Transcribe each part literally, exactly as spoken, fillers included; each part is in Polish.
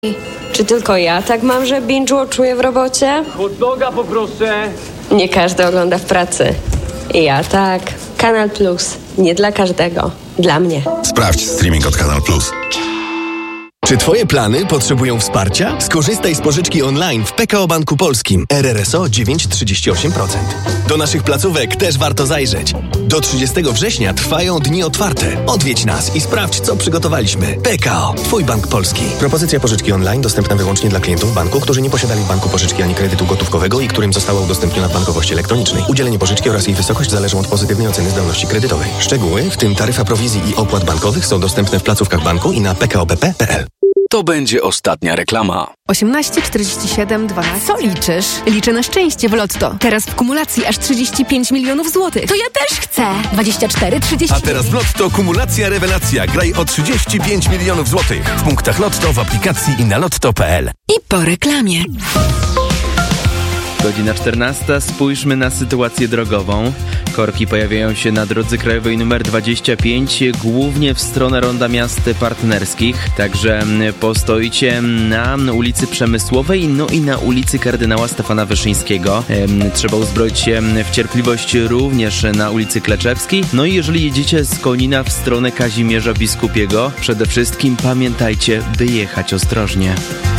Czy tylko ja tak mam, że binge-watchuję w robocie? Hot doga poproszę. Nie każdy ogląda w pracy. I ja tak. Kanal Plus. Nie dla każdego. Dla mnie. Sprawdź streaming od Kanal Plus. Czy twoje plany potrzebują wsparcia? Skorzystaj z pożyczki online w P K O Banku Polskim. R R S O dziewięć przecinek trzydzieści osiem procent. Do naszych placówek też warto zajrzeć. Do trzydziestego września trwają dni otwarte. Odwiedź nas i sprawdź, co przygotowaliśmy. P K O. Twój bank polski. Propozycja pożyczki online dostępna wyłącznie dla klientów banku, którzy nie posiadali w banku pożyczki ani kredytu gotówkowego i którym została udostępniona w bankowości elektronicznej. Udzielenie pożyczki oraz jej wysokość zależą od pozytywnej oceny zdolności kredytowej. Szczegóły, w tym taryfa prowizji i opłat bankowych, są dostępne w placówkach banku i na p k o b p kropka p l. To będzie ostatnia reklama. osiemnaście czterdzieści siedem dwanaście. Co liczysz? Liczę na szczęście w Lotto. Teraz w kumulacji aż trzydzieści pięć milionów złotych. To ja też chcę. dwadzieścia cztery trzydzieści. A teraz w Lotto kumulacja rewelacja. Graj o trzydzieści pięć milionów złotych. W punktach Lotto, w aplikacji i na lotto kropka p l. I po reklamie. Godzina czternasta. Spójrzmy na sytuację drogową. Korki pojawiają się na drodze krajowej nr dwadzieścia pięć, głównie w stronę Ronda Miast Partnerskich. Także postoicie na ulicy Przemysłowej, no i na ulicy Kardynała Stefana Wyszyńskiego. Trzeba uzbroić się w cierpliwość również na ulicy Kleczewskiej. No i jeżeli jedziecie z Konina w stronę Kazimierza Biskupiego, przede wszystkim pamiętajcie, by jechać ostrożnie.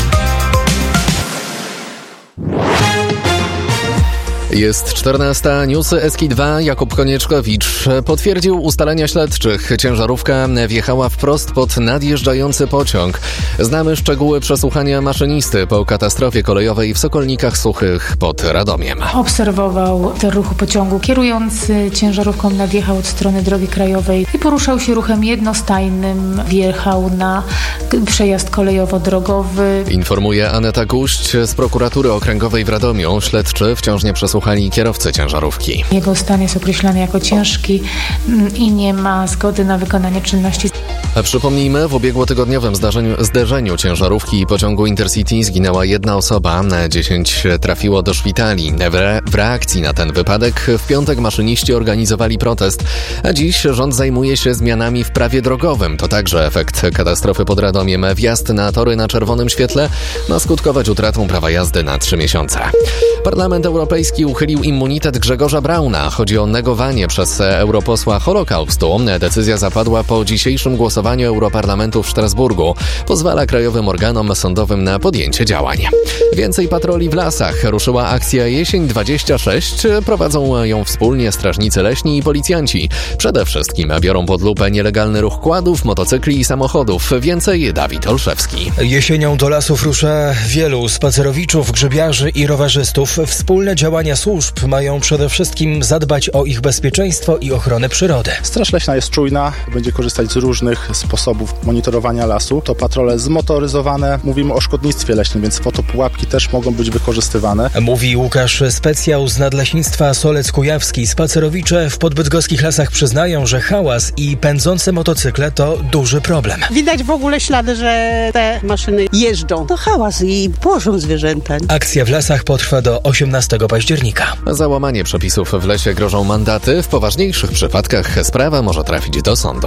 Jest czternasta, newsy S K dwa. Jakub Konieczkowicz potwierdził ustalenia śledczych. Ciężarówka wjechała wprost pod nadjeżdżający pociąg. Znamy szczegóły przesłuchania maszynisty po katastrofie kolejowej w Sokolnikach Suchych pod Radomiem. Obserwował tor ruchu pociągu. Kierujący ciężarówką nadjechał od strony drogi krajowej i poruszał się ruchem jednostajnym. Wjechał na przejazd kolejowo-drogowy. Informuje Aneta Guść z prokuratury okręgowej w Radomiu. Śledczy wciąż nie przesłuchali kierowcy ciężarówki. Jego stan jest określany jako ciężki i nie ma zgody na wykonanie czynności. A przypomnijmy, w ubiegłotygodniowym zdarzeniu, zderzeniu ciężarówki i pociągu Intercity zginęła jedna osoba, dziesięć trafiło do szpitali. W, re, w reakcji na ten wypadek w piątek maszyniści organizowali protest, a dziś rząd zajmuje się zmianami w prawie drogowym. To także efekt katastrofy pod Radomiem. Wjazd na tory na czerwonym świetle ma skutkować utratą prawa jazdy na trzy miesiące. Parlament Europejski uchylił immunitet Grzegorza Brauna. Chodzi o negowanie przez europosła Holokaustu. Decyzja zapadła po dzisiejszym głosowaniu Europarlamentu w Strasburgu. Pozwala krajowym organom sądowym na podjęcie działań. Więcej patroli w lasach. Ruszyła akcja Jesień dwadzieścia sześć. Prowadzą ją wspólnie strażnicy leśni i policjanci. Przede wszystkim biorą pod lupę nielegalny ruch kładów, motocykli i samochodów. Więcej Dawid Olszewski. Jesienią do lasów rusza wielu spacerowiczów, grzybiarzy i rowerzystów. Wspólne działania służb mają przede wszystkim zadbać o ich bezpieczeństwo i ochronę przyrody. Straż Leśna jest czujna, będzie korzystać z różnych sposobów monitorowania lasu. To patrole zmotoryzowane. Mówimy o szkodnictwie leśnym, więc fotopułapki też mogą być wykorzystywane. Mówi Łukasz Specjał z Nadleśnictwa Solec Kujawski. Spacerowicze w podbydgoskich lasach przyznają, że hałas i pędzące motocykle to duży problem. Widać w ogóle ślady, że te maszyny jeżdżą. To hałas i płoszą zwierzęta. Akcja w lasach potrwa do osiemnastego października. Za łamanie przepisów w lesie grożą mandaty. W poważniejszych przypadkach sprawa może trafić do sądu.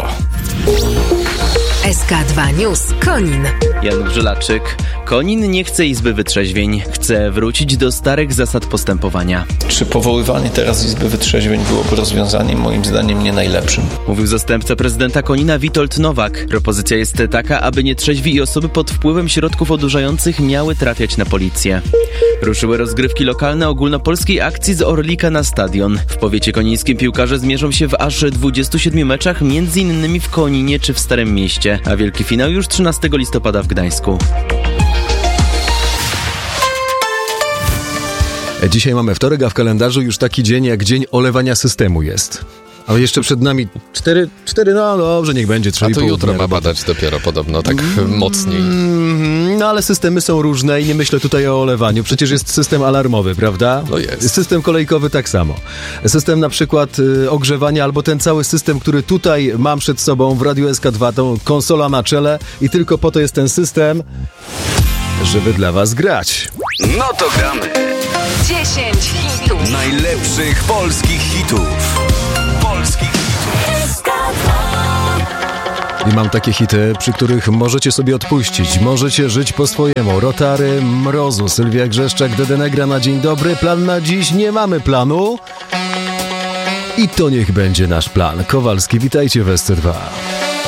S K dwa News. Konin. Jan Żelaczyk. Konin nie chce Izby Wytrzeźwień. Chce wrócić do starych zasad postępowania. Czy powoływanie teraz Izby Wytrzeźwień byłoby rozwiązaniem, moim zdaniem, nie najlepszym? Mówił zastępca prezydenta Konina Witold Nowak. Propozycja jest taka, aby nietrzeźwi i osoby pod wpływem środków odurzających miały trafiać na policję. Ruszyły rozgrywki lokalne ogólnopolskiej akcji z Orlika na stadion. W powiecie konińskim piłkarze zmierzą się w aż dwudziestu siedmiu meczach, między innymi w Koninie czy w Starym Mieście, a wielki finał już trzynastego listopada w Gdańsku. Dzisiaj mamy wtorek, a w kalendarzu już taki dzień jak dzień olewania systemu jest. Ale jeszcze przed nami cztery, cztery, no dobrze, niech będzie trzy i pół. A to jutro ma badać dopiero podobno, tak mm, mocniej. No ale systemy są różne i nie myślę tutaj o olewaniu. Przecież jest system alarmowy, prawda? No jest. System kolejkowy tak samo. System na przykład y, ogrzewania albo ten cały system, który tutaj mam przed sobą w Radiu S K dwa, tą konsola na czele i tylko po to jest ten system, żeby dla was grać. No to gramy. dziesięć hitów. Najlepszych polskich hitów. Polskich hitów. I mam takie hity, przy których możecie sobie odpuścić, możecie żyć po swojemu. Rotary, Mrozu, Sylwia Grzeszczak, Dedenegra na dzień dobry. Plan na dziś, nie mamy planu. I to niech będzie nasz plan. Kowalski, witajcie w S C dwa.